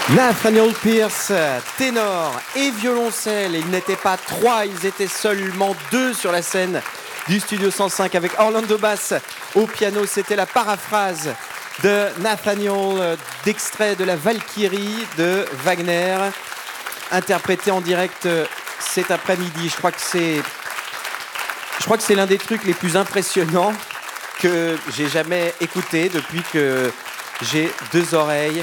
Nathaniel Pierce, ténor et violoncelle. Ils n'étaient pas trois, ils étaient seulement deux sur la scène du Studio 105 avec Orlando Bass au piano. C'était la paraphrase de Nathaniel d'extrait de la Valkyrie de Wagner, interprété en direct cet après-midi. Je crois que c'est l'un des trucs les plus impressionnants que j'ai jamais écouté depuis que j'ai deux oreilles.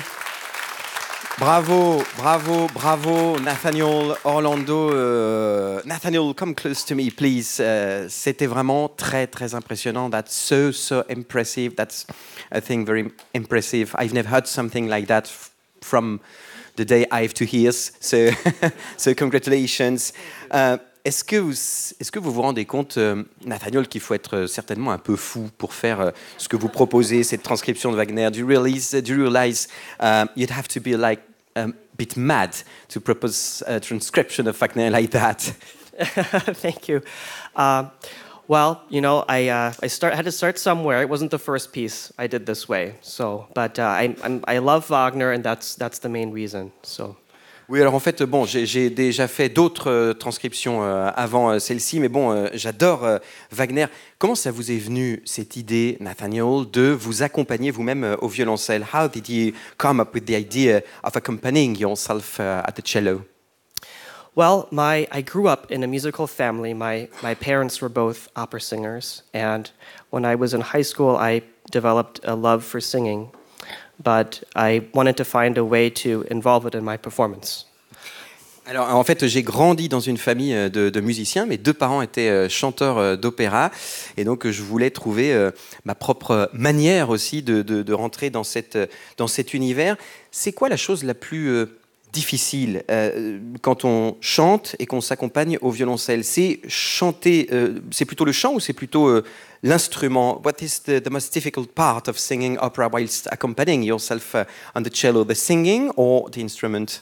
Bravo, bravo, bravo, Nathaniel, Orlando. Nathaniel, come close to me, please. C'était vraiment très, très impressionnant. That's so impressive. That's, I think, very impressive. I've never heard something like that from the day I have two ears. So, so congratulations. Est-ce que vous vous rendez compte, Nathaniel, qu'il faut être certainement un peu fou pour faire ce que vous proposez, cette transcription de Wagner? Do you realize you'd have to be like a bit mad to propose a transcription of Wagner like that? Thank you. Well, you know, I had to start somewhere. It wasn't the first piece I did this way. So, but I love Wagner, and that's the main reason. So. Oui, alors en fait, bon, j'ai déjà fait d'autres transcriptions avant celle-ci, mais bon, j'adore Wagner. Comment ça vous est venu, cette idée, Nathaniel, de vous accompagner vous-même au violoncelle? How did you come up with the idea of accompanying yourself at the cello? Well, I grew up in a musical family. My parents were both opera singers, and when I was in high school, I developed a love for singing. But I wanted to find a way to involve it in my performance. Alors, en fait, j'ai grandi dans une famille de musiciens. Mes deux parents étaient chanteurs d'opéra. Et donc, je voulais trouver ma propre manière aussi de rentrer dans cet univers. C'est quoi la chose la plus difficile quand on chante et qu'on s'accompagne au violoncelle? C'est chanter, c'est plutôt le chant ou c'est plutôt l'instrument? What is the most difficult part of singing opera whilst accompanying yourself on the cello? The singing or the instrument?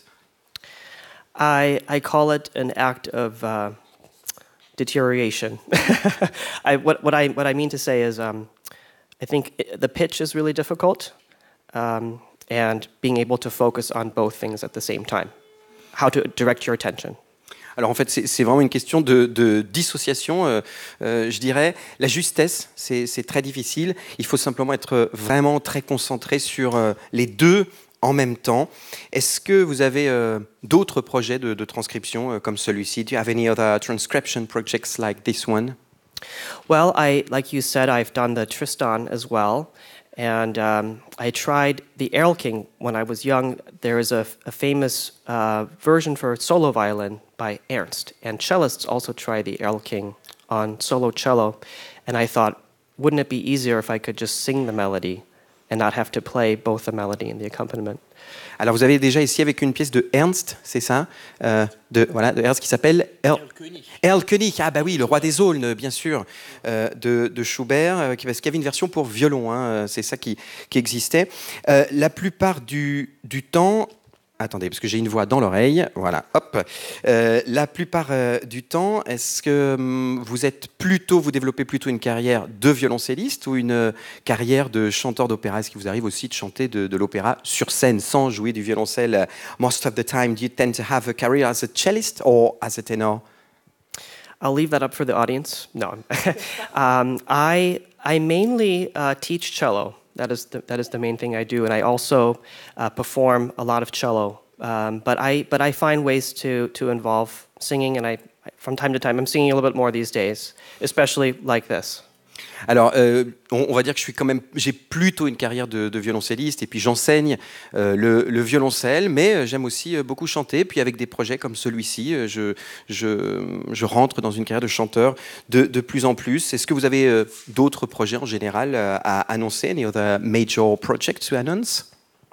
I call it an act of deterioration. What I mean to say is I think the pitch is really difficult. And being able to focus on both things at the same time. How to direct your attention. Alors en fait, c'est vraiment une question de dissociation, je dirais. La justesse, c'est très difficile. Il faut simplement être vraiment très concentré sur les deux en même temps. Est-ce que vous avez d'autres projets de transcription comme celui-ci? Do you have any other transcription projects like this one? Well, like you said, I've done the Tristan as well. And I tried the Erlking when I was young. There is a famous version for solo violin by Ernst. And cellists also try the Erlking on solo cello. And I thought, wouldn't it be easier if I could just sing the melody and not have to play both the melody and the accompaniment? Alors vous avez déjà ici avec une pièce de Ernst, c'est ça, de Ernst qui s'appelle Erlkönig. Ah bah oui, le roi des aulnes, bien sûr, de Schubert, parce qu'il y avait une version pour violon, hein, c'est ça qui existait. La plupart du temps. Attendez, parce que j'ai une voix dans l'oreille. Voilà, hop. La plupart du temps, est-ce que vous développez plutôt une carrière de violoncelliste ou une carrière de chanteur d'opéra? Est-ce qu'il vous arrive aussi de chanter de l'opéra sur scène sans jouer du violoncelle? Most of the time, do you tend to have a career as a cellist or as a tenor? I'll leave that up for the audience. No. I mainly teach cello. That is the main thing I do, and I also perform a lot of cello. But I find ways to involve singing, and from time to time I'm singing a little bit more these days, especially like this. Alors, on va dire que j'ai plutôt une carrière de violoncelliste et puis j'enseigne le violoncelle, mais j'aime aussi beaucoup chanter. Puis avec des projets comme celui-ci, je rentre dans une carrière de chanteur de plus en plus. Est-ce que vous avez d'autres projets en général à annoncer? Any other major projects to announce?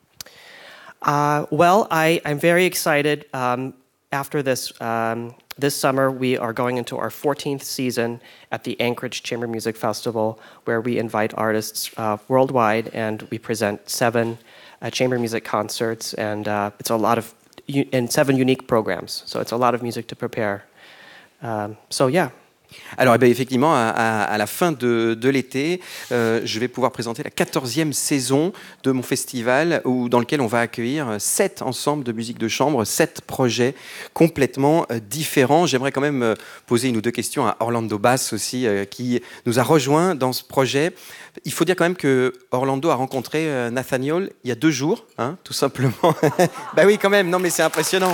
Well, I'm very excited. After this summer, we are going into our 14th season at the Anchorage Chamber Music Festival, where we invite artists worldwide, and we present 7 chamber music concerts, and it's a lot of and 7 unique programs. So it's a lot of music to prepare. So yeah. Alors, effectivement, à la fin de l'été, je vais pouvoir présenter la 14e saison de mon festival dans lequel on va accueillir 7 ensembles de musique de chambre, 7 projets complètement différents. J'aimerais quand même poser une ou deux questions à Orlando Bass aussi, qui nous a rejoint dans ce projet. Il faut dire quand même que Orlando a rencontré Nathaniel il y a 2 jours, hein, tout simplement. Bah oui, quand même, non mais c'est impressionnant.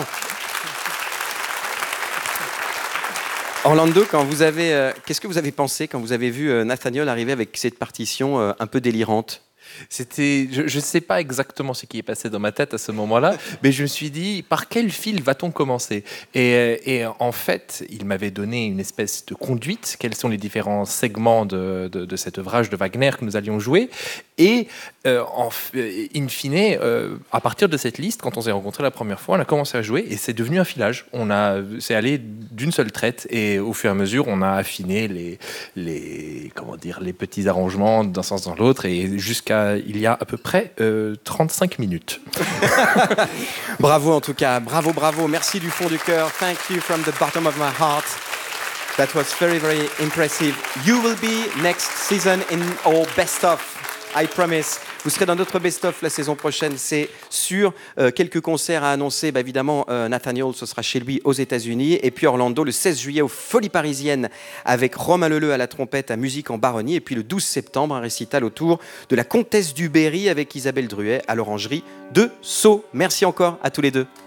Orlando, qu'est-ce que vous avez pensé quand vous avez vu Nathaniel arriver avec cette partition un peu délirante? Je ne sais pas exactement ce qui est passé dans ma tête à ce moment-là, mais je me suis dit, par quel fil va-t-on commencer ? Et en fait, il m'avait donné une espèce de conduite, quels sont les différents segments de cet ouvrage de Wagner que nous allions jouer. Et in fine, à partir de cette liste, quand on s'est rencontrés la première fois, on a commencé à jouer et c'est devenu un filage. C'est allé d'une seule traite et au fur et à mesure, on a affiné les petits arrangements d'un sens dans l'autre et jusqu'à il y a à peu près 35 minutes. Bravo en tout cas, bravo. Merci du fond du cœur. Thank you from the bottom of my heart. That was very, very impressive. You will be next season in our best of, I promise. Vous serez dans notre best-of la saison prochaine, c'est sûr. Quelques concerts à annoncer. Évidemment, Nathaniel, ce sera chez lui aux États-Unis. Et puis Orlando, le 16 juillet, aux Folies Parisiennes, avec Romain Leleu à la trompette, à Musique en Baronnie. Et puis le 12 septembre, un récital autour de la Comtesse du Berry avec Isabelle Druet à l'Orangerie de Sceaux. Merci encore à tous les deux.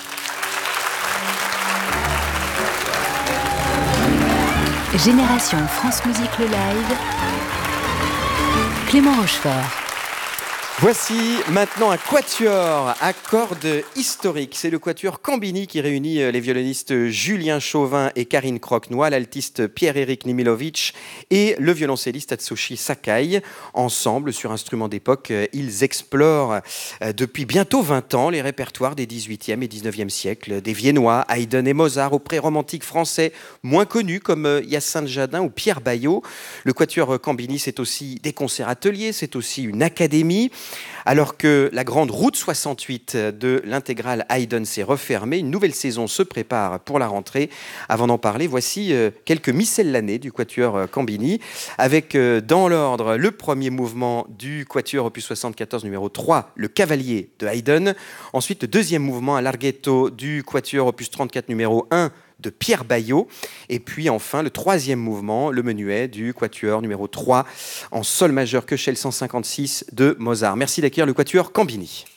Génération France Musique le live. Clément Rochefort. Voici maintenant un quatuor à cordes historique. C'est le quatuor Cambini qui réunit les violonistes Julien Chauvin et Karine Croquenoy, l'altiste Pierre-Éric Nimilovic et le violoncelliste Atsushi Sakai. Ensemble, sur instruments d'époque, ils explorent depuis bientôt 20 ans les répertoires des 18e et 19e siècles, des Viennois, Haydn et Mozart, aux pré-romantiques français moins connus comme Hyacinthe Jadin ou Pierre Baillot. Le quatuor Cambini, c'est aussi des concerts ateliers, c'est aussi une académie. Alors que la grande route 68 de l'intégrale Haydn s'est refermée, une nouvelle saison se prépare pour la rentrée. Avant d'en parler, voici quelques miscellanées du quatuor Cambini, avec dans l'ordre le premier mouvement du quatuor opus 74 numéro 3, le Cavalier de Haydn. Ensuite, le deuxième mouvement, un larghetto du quatuor opus 34 numéro 1, de Pierre Baillot. Et puis enfin, le troisième mouvement, le menuet du quatuor numéro 3 en sol majeur Köchel 156 de Mozart. Merci d'accueillir le quatuor Cambini.